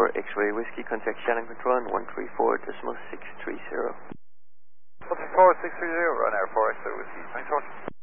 X-ray Whiskey, contact Shannon Control on 134.630. 134.630, run Air 4 X-ray Whiskey. Thanks, Roger.